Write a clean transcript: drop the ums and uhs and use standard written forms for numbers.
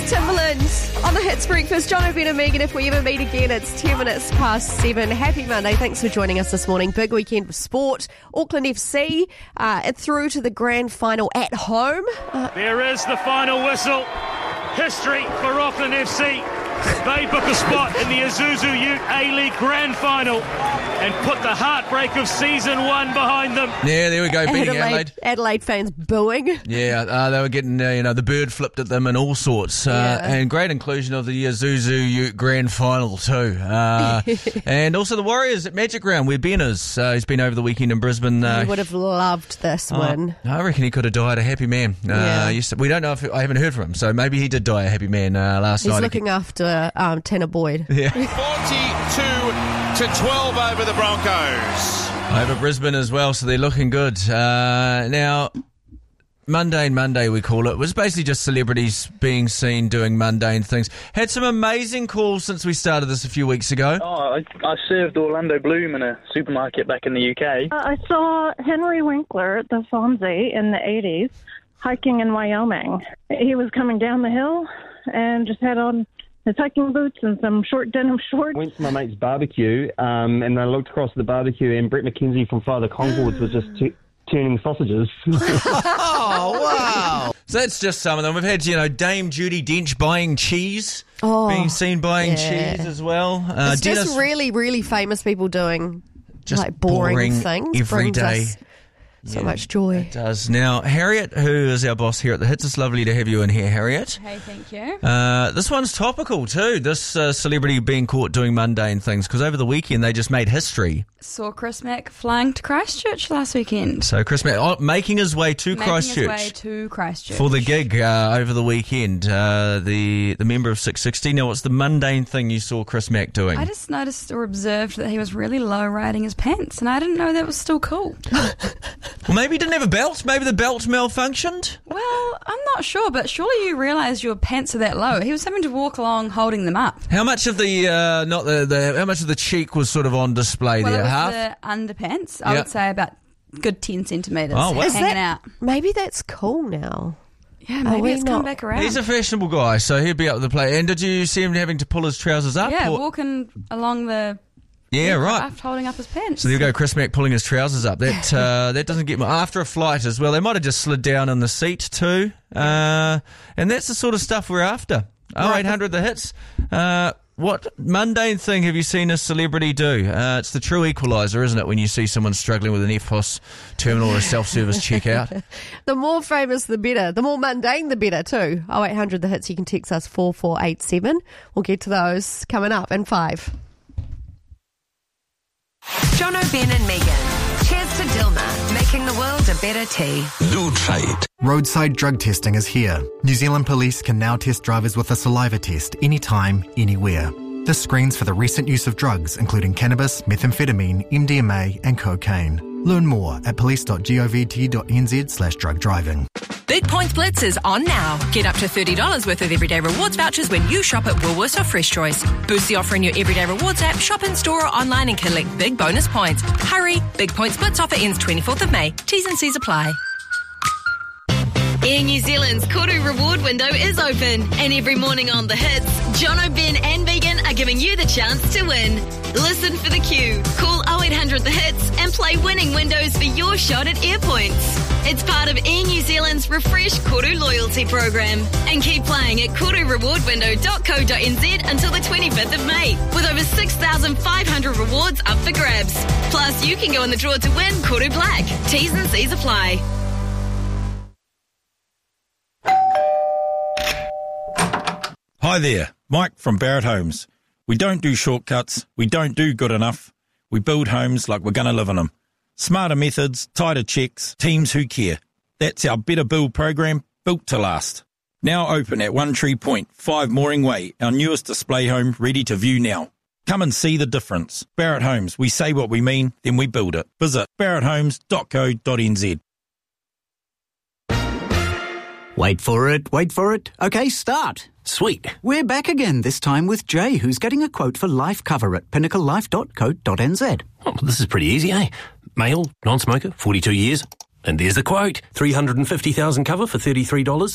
Timberland on the Hits Breakfast. John O'Brien and Megan, if we ever meet again, it's 10 minutes past 7. Happy Monday. Thanks for joining us this morning. Big weekend of sport. Auckland FC through to the grand final at home. There is the final whistle. History for Auckland FC. They book a spot in the Isuzu Ute A-League Grand Final and put the heartbreak of Season 1 behind them. Yeah, there we go, beating Adelaide. Adelaide fans booing. Yeah, they were getting, the bird flipped at them and all sorts. And great inclusion of the Isuzu Ute Grand Final too. And also the Warriors at Magic Round, where Ben is. He's been over the weekend in Brisbane. He would have loved this win. I reckon he could have died a happy man. We don't know I haven't heard from him, so maybe he did die a happy man last night. He's looking after Tanner Boyd. Yeah. 42-12 over the Broncos. Over Brisbane as well, so they're looking good. Now, Mundane Monday, we call it, was basically just celebrities being seen doing mundane things. Had some amazing calls since we started this a few weeks ago. I served Orlando Bloom in a supermarket back in the UK. I saw Henry Winkler at the Fonzie in the 80s hiking in Wyoming. He was coming down the hill and just had on his hiking boots and some short denim shorts. Went to my mate's barbecue and I looked across the barbecue and Brett McKenzie from Father Concords was just turning sausages. Oh, wow. So that's just some of them. We've had, Dame Judi Dench buying cheese, being seen buying cheese as well. It's just really, really famous people doing just like boring things. Every day. So much joy. It does. Now, Harriet, who is our boss here at the Hits, it's lovely to have you in here, Harriet. Hey, thank you. This one's topical too, this celebrity being caught doing mundane things, because over the weekend they just made history. Saw Chris Mack flying to Christchurch last weekend. So Chris Mack making his way to Christchurch. For the gig over the weekend. The member of 660. Now, what's the mundane thing you saw Chris Mack doing? I just noticed or observed that he was really low riding his pants, and I didn't know that was still cool. Well, maybe he didn't have a belt. Maybe the belt malfunctioned. Well, I'm not sure, but surely you realise your pants are that low. He was having to walk along holding them up. How much of the how much of the cheek was sort of on display there? It was half the underpants. I would say about good 10 centimetres hanging out. Maybe that's cool now. Yeah, maybe it's come back around. He's a fashionable guy, so he'd be up to play. And did you see him having to pull his trousers up? Yeah, walking along the... Yeah, right. Holding up his pants. So there you go, Chris Mack pulling his trousers up. That doesn't get after a flight as well. They might have just slid down in the seat too, and that's the sort of stuff we're after. 0800 the hits. What mundane thing have you seen a celebrity do? It's the true equaliser, isn't it? When you see someone struggling with an EFTPOS terminal or a self-service checkout. The more famous, the better. The more mundane, the better too. 0800 the hits. You can text us 4487. We'll get to those coming up in 5. John O'Brien and Megan. Cheers to Dilma, making the world a better tea. Lutrait. Roadside drug testing is here. New Zealand Police can now test drivers with a saliva test anytime, anywhere. This screens for the recent use of drugs, including cannabis, methamphetamine, MDMA and cocaine. Learn more at police.govt.nz/drug driving. Big Points Blitz is on now. Get up to $30 worth of everyday rewards vouchers when you shop at Woolworths or Fresh Choice. Boost the offer in your everyday rewards app, shop in store or online and collect big bonus points. Hurry! Big Points Blitz offer ends 24th of May. T's and C's apply. Air New Zealand's Koru reward window is open, and every morning on The Hits, John O'Brien and Megan are giving you the chance to win. Listen for the cue, call 0800 The Hits and play winning windows for your shot at Air Points. It's part of Air New Zealand's Refresh Koru loyalty program, and keep playing at korurewardwindow.co.nz until the 25th of May, with over 6,500 rewards up for grabs. Plus, you can go in the draw to win Koru Black. T's and C's apply. Hi there, Mike from Barrett Homes. We don't do shortcuts, we don't do good enough. We build homes like we're going to live in them. Smarter methods, tighter checks, teams who care. That's our Better Build program, built to last. Now open at One Tree Point, 5 Mooring Way, our newest display home ready to view now. Come and see the difference. Barrett Homes, we say what we mean, then we build it. Visit barretthomes.co.nz. Wait for it. Okay, start. Sweet. We're back again, this time with Jay, who's getting a quote for life cover at pinnaclelife.co.nz. Oh, this is pretty easy, eh? Male, non-smoker, 42 years. And there's the quote. $350,000 cover for $33